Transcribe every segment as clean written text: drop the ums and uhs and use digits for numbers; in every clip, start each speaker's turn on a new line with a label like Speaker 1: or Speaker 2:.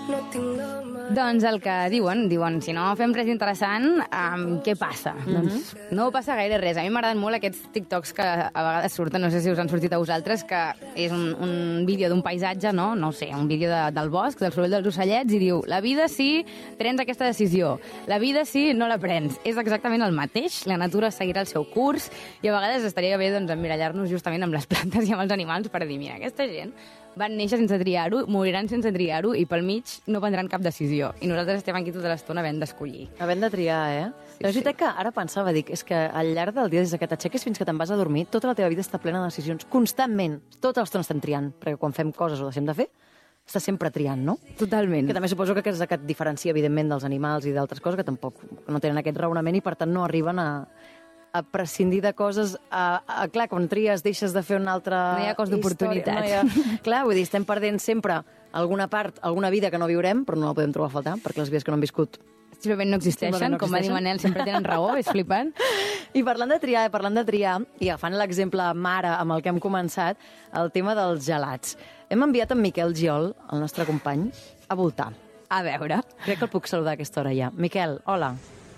Speaker 1: Doncs el que diuen, si no fem res interessant, què passa? Doncs no passa gaire res. A mi m'agraden molt aquests TikToks que a vegades surten, no sé si us han sortit a vosaltres, que és un vídeo d'un paisatge, no sé, un vídeo del bosc, del soroll dels ocellets, i diu, la vida sí, prens aquesta decisió. La vida sí, no la prens. És exactament el mateix, la natura seguirà el seu curs, i a vegades estaria bé doncs, emmirallar-nos justament amb les plantes i amb els animals per dir, mira, aquesta gent van néixer sense triar-ho, moriran sense triar-ho i pel mig no prendran cap decisió. I nosaltres estem aquí tota l'estona havent d'escollir.
Speaker 2: Havent de triar, Sí, és veritat que ara pensava, és que al llarg del dia, des que t'aixeques fins que te'n vas a dormir, tota la teva vida està plena de decisions, constantment. Tota l'estona estem triant, perquè quan fem coses o deixem de fer, estàs sempre triant, no?
Speaker 1: Totalment.
Speaker 2: Que també suposo que és el que et diferencia, evidentment, dels animals i d'altres coses que tampoc no tenen aquest raonament i, per tant, no arriben a prescindir de coses. Clar, quan tries deixes de fer una altra
Speaker 1: no hi ha cost d'oportunitat.
Speaker 2: Clar, vull dir, estem perdent sempre alguna part, alguna vida que no viurem, però no la podem trobar a faltar, perquè les vides que no han viscut
Speaker 1: simplement no existeixen, com va dir Manel, sempre tenen raó, és flipant.
Speaker 2: I parlant de triar, i agafant l'exemple mare amb el que hem començat, el tema dels gelats. Hem enviat en Miquel Giol, el nostre company, a voltar.
Speaker 1: A veure.
Speaker 2: Crec que el puc saludar a aquesta hora ja. Miquel, hola.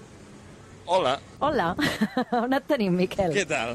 Speaker 3: Hola.
Speaker 2: Hola. On et tenim, Miquel?
Speaker 3: Què tal?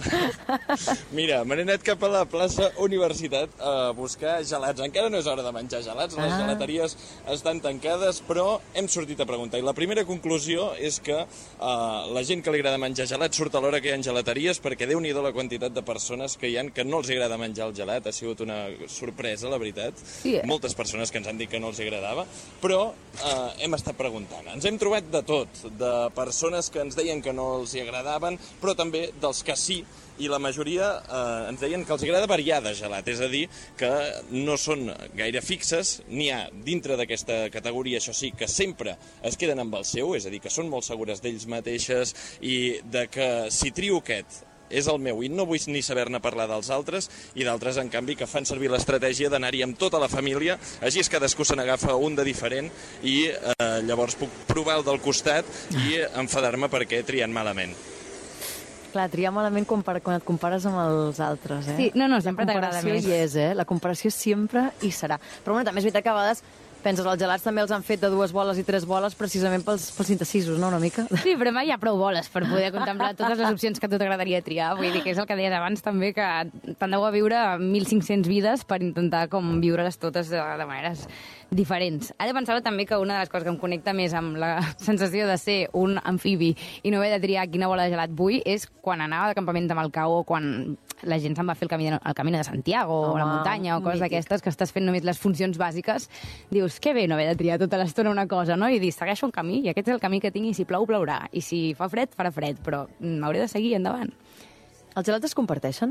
Speaker 3: Mira, me n'he anat cap a la plaça Universitat a buscar gelats. Encara no és hora de menjar gelats, les gelateries estan tancades, però hem sortit a preguntar. I la primera conclusió és que la gent que li agrada menjar gelats surt a l'hora que hi ha gelateries, perquè Déu-n'hi-do la quantitat de persones que hi ha que no els agrada menjar el gelat. Ha sigut una sorpresa, la veritat.
Speaker 1: Sí,
Speaker 3: Moltes persones que ens han dit que no els agradava, però hem estat preguntant. Ens hem trobat de tot, de persones que ens deien que no els hi agradaven, però també dels que sí, i la majoria ens deien que els agrada variar de gelat, és a dir, que no són gaire fixes, n'hi ha dintre d'aquesta categoria, això sí, que sempre es queden amb el seu, és a dir, que són molt segures d'ells mateixes i de que si trio aquest és el meu i no vull ni saber-ne parlar dels altres, i d'altres, en canvi, que fan servir l'estratègia d'anar-hi amb tota la família, així és cadascú se n'agafa un de diferent i llavors puc provar el del costat i enfadar-me perquè he triat malament.
Speaker 2: Clar, triar malament quan et compares amb els altres,
Speaker 1: Sí, no, sempre t'agrada més.
Speaker 2: La comparació hi és, La comparació sempre hi serà. Però bueno, també és veritat que a vegades penses, els gelats també els han fet de 2 boles i 3 boles precisament pels indecisos, no, una mica?
Speaker 1: Sí, però mai hi ha prou boles per poder contemplar totes les opcions que a tu t'agradaria triar. Vull dir que és el que deies abans també, que t'andeu a viure 1.500 vides per intentar com viure-les totes de maneres diferents. Ara pensava també que una de les coses que em connecta més amb la sensació de ser un amfibi i no haver de triar quina bola de gelat vull és quan anava de campament de Malcau o quan la gent se'n va fer el camí de Santiago o la muntanya o coses d'aquestes que estàs fent només les funcions bàsiques. Dius, que bé no haver de triar tota l'estona una cosa, no? I dius, segueixo un camí i aquest és el camí que tinc i si plou, plourà. I si fa fred, farà fred, però m'hauré de seguir endavant.
Speaker 2: Els gelats es comparteixen?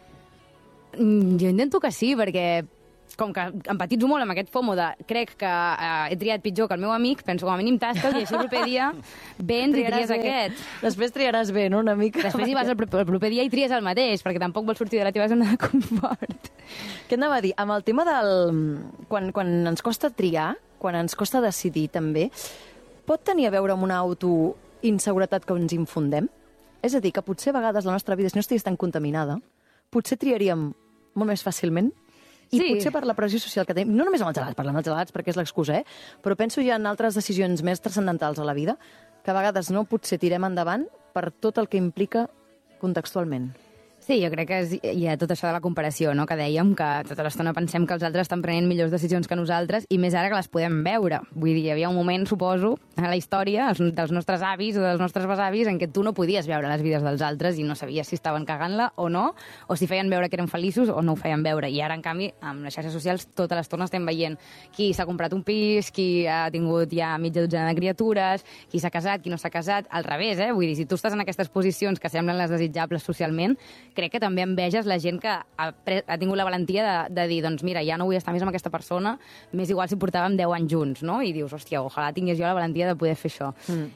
Speaker 1: Jo intento que sí, perquè com que empatitzo molt amb aquest FOMO de crec que he triat pitjor que el meu amic, penso com a mínim tastes i així el proper dia vens i tries aquest.
Speaker 2: Després triaràs bé, no?, una mica.
Speaker 1: Després hi vas el proper dia i tries el mateix, perquè tampoc vols sortir de la teva zona de confort.
Speaker 2: Què anava a dir? Amb el tema del... Quan ens costa triar, quan ens costa decidir també, pot tenir a veure amb una autoinseguretat que ens infundem? És a dir, que potser a vegades la nostra vida, si no estigués tan contaminada, potser triaríem molt més fàcilment. I sí, potser per la pressió social que tenim, no només amb els gelats, parlem dels gelats perquè és l'excusa, però penso ja en altres decisions més transcendentals a la vida, que a vegades no potser tirem endavant per tot el que implica contextualment.
Speaker 1: Sí, jo crec que hi ha tot això de la comparació, no?, que dèiem, que tota l'estona pensem que els altres estan prenent millors decisions que nosaltres, i més ara que les podem veure. Vull dir, hi havia un moment, suposo, a la història dels nostres avis o dels nostres besavis en què tu no podies veure les vides dels altres i no sabies si estaven cagant-la o no, o si feien veure que eren feliços o no ho feien veure. I ara, en canvi, amb les xarxes socials tota l'estona estem veient qui s'ha comprat un pis, qui ha tingut ja mitja dotzena de criatures, qui s'ha casat, qui no s'ha casat, al revés, Vull dir, si tu estàs en aquestes posicions que semblen les desitjables socialment, crec que també enveges la gent que ha tingut la valentia de dir, doncs mira, ja no vull estar més amb aquesta persona, més igual si portàvem 10 anys junts, no? I dius, hòstia, ojalà tingués jo la valentia de poder fer això.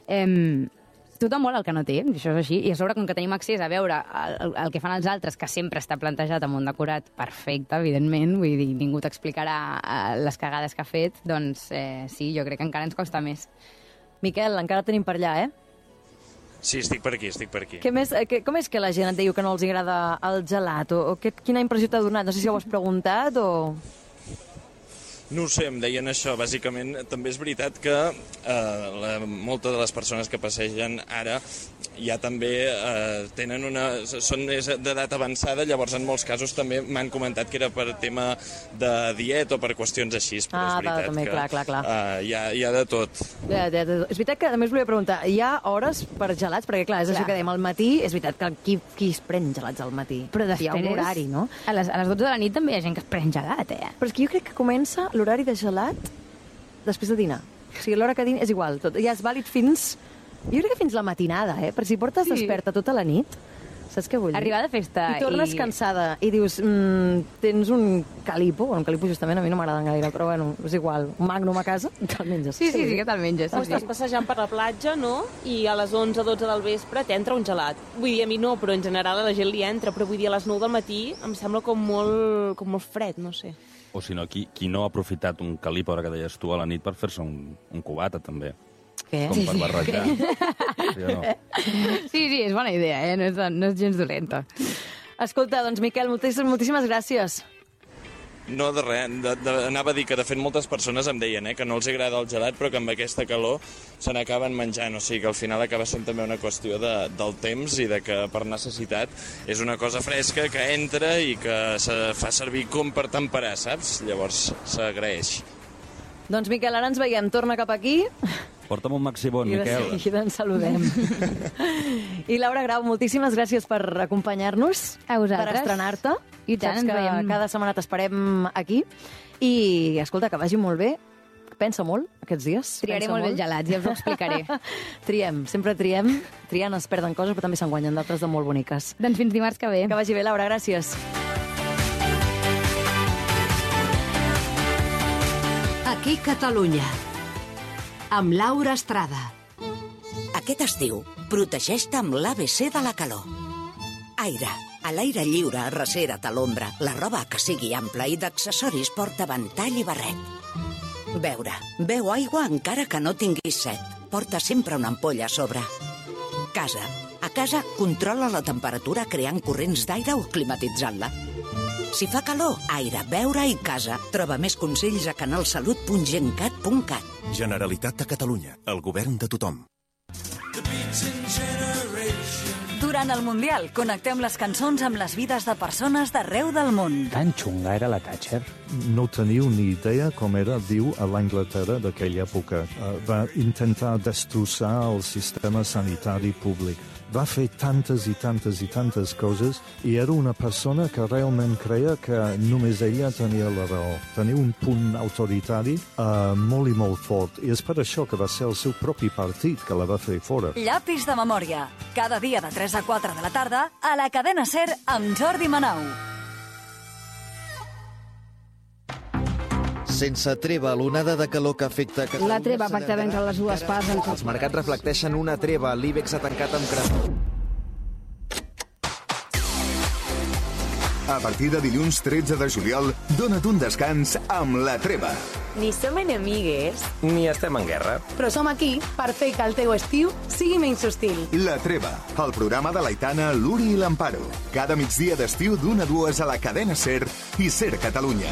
Speaker 1: Tothom vol el que no té, això és així, i a sobre, com que tenim accés a veure el que fan els altres, que sempre està plantejat amb un decorat perfecte, evidentment, vull dir, ningú t'explicarà les cagades que ha fet, doncs sí, jo crec que encara ens costa més.
Speaker 2: Miquel, encara tenim per allà,
Speaker 3: Sí, estic per aquí.
Speaker 2: Com és que la gent et diu que no els agrada el gelat? Quina impressió t'ha donat? No sé si ho has preguntat o...
Speaker 3: No ho sé, em deien això. Bàsicament, també és veritat que moltes de les persones que passegen ara ja també tenen són d'edat avançada, llavors en molts casos també m'han comentat que era per tema de dieta o per qüestions així, però és veritat
Speaker 2: també,
Speaker 3: que
Speaker 2: clar.
Speaker 3: Hi ha de tot.
Speaker 2: És veritat que, a més, volia preguntar, hi ha hores per gelats? Perquè, clar, és això que dèiem, al matí, és veritat que qui es pren gelats al matí?
Speaker 1: Però després,
Speaker 2: hi ha un horari, no?
Speaker 1: A les 12 de la nit també hi ha gent que es pren gelat,
Speaker 2: Però és que jo crec que comença l'horari de gelat després de dinar. O sigui, l'hora que dini és igual, tot. Ja és vàlid fins... Jo crec que fins la matinada, Per si portes desperta tota la nit, saps què vull dir?
Speaker 1: Arribar de festa
Speaker 2: i tornes cansada i dius, tens un calipo, un calipo justament a mi no m'agraden gaire, però bueno, és igual, un magnum a casa, te'l menges.
Speaker 1: Sí, que te'l menges.
Speaker 4: O estàs passejant per la platja, no? I a les 11 o 12 del vespre t'entra un gelat. Vull dir, a mi no, però en general a la gent li entra, però vull dir, a les 9 del matí em sembla com molt fred, no sé.
Speaker 5: O si no, qui no ha aprofitat un calipo, ara que deies tu, a la nit per fer-se un cubata, també.
Speaker 2: Què?
Speaker 5: Com per barrejar. Sí o no?
Speaker 1: Sí, és bona idea, no és gens dolenta.
Speaker 2: Escolta, doncs, Miquel, moltíssimes gràcies.
Speaker 3: No, de res. Anava a dir que, de fet, moltes persones em deien que no els agrada el gelat, però que amb aquesta calor se n'acaben menjant. O sigui que al final acaba sent també una qüestió del temps i de que per necessitat és una cosa fresca que entra i que se fa servir com per temperar, saps? Llavors s'agraeix.
Speaker 2: Doncs, Miquel, ara ens veiem. Torna cap aquí.
Speaker 5: Porta'm un maxibon, Miquel.
Speaker 2: I ens saludem. I Laura Grau, moltíssimes gràcies per acompanyar-nos.
Speaker 1: A vosaltres.
Speaker 2: Per estrenar-te.
Speaker 1: I tant,
Speaker 2: saps que cada setmana t'esperem aquí. I, escolta, que vagi molt bé. Pensa molt, aquests dies.
Speaker 1: Triaré molt bé el gelat, ja us ho explicaré.
Speaker 2: Triem, sempre triem. Triant es perden coses, però també se'n guanyen d'altres de molt boniques.
Speaker 1: Doncs fins dimarts que ve.
Speaker 2: Que vagi bé, Laura, gràcies.
Speaker 6: Aquí Catalunya, amb Laura Estrada.
Speaker 7: Aquest estiu, protegeix-te amb l'ABC de la calor. Aire. A l'aire lliure, arrecera't a l'ombra. La roba que sigui ampla i d'accessoris porta ventall i barret. Beure. Beu aigua encara que no tinguis set. Porta sempre una ampolla a sobre. Casa. A casa, controla la temperatura creant corrents d'aire o climatitzant-la. Si fa calor, aire, beure i casa. Troba més consells a canalsalut.gencat.cat.
Speaker 8: Generalitat de Catalunya, el govern de tothom.
Speaker 6: Durant el Mundial, connectem les cançons amb les vides de persones d'arreu del món.
Speaker 9: Tan xunga era la Thatcher?
Speaker 10: No teniu ni idea com era viu a l'Anglaterra d'aquella època. Va intentar destrossar el sistema sanitari públic. Va fer tantes i tantes coses i era una persona que realment creia que només ella tenia la raó. Tenia un punt autoritari molt i molt fort i és per això que va ser el seu propi partit que la va fer fora.
Speaker 6: Llapis de memòria. Cada dia de 3 a 4 de la tarda a la cadena SER amb Jordi Manau.
Speaker 11: Sense treva, l'onada de calor que afecta Catalunya...
Speaker 12: La treva pactada entre les dues parts...
Speaker 11: Els mercats reflecteixen una treva. L'IBEX ha tancat amb creixement.
Speaker 13: A partir de dilluns 13 de juliol, dona't un descans amb La Treva.
Speaker 14: Ni som enemigues,
Speaker 15: ni estem en guerra.
Speaker 12: Però som aquí per fer que el teu estiu sigui menys hostil.
Speaker 13: La Treva, el programa de l'Aitana, l'Uri i l'Amparo. Cada migdia d'estiu d'1 a 2 a la cadena SER i SER Catalunya.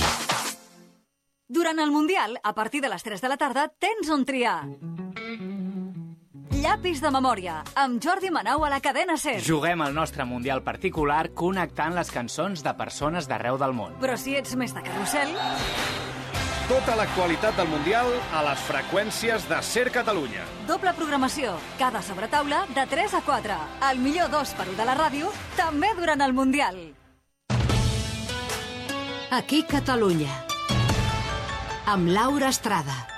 Speaker 6: Durant el Mundial, a partir de les 3 de la tarda, tens on triar. Llapis de memòria, amb Jordi Manau a la cadena SER.
Speaker 9: Juguem el nostre Mundial particular connectant les cançons de persones d'arreu del món.
Speaker 6: Però si ets més de carrusel...
Speaker 16: Tota l'actualitat del Mundial a les freqüències de SER Catalunya.
Speaker 6: Doble programació, cada sobretaula de 3 a 4. El millor 2x1 de la ràdio, també durant el Mundial. Aquí Catalunya, amb Laura Estrada.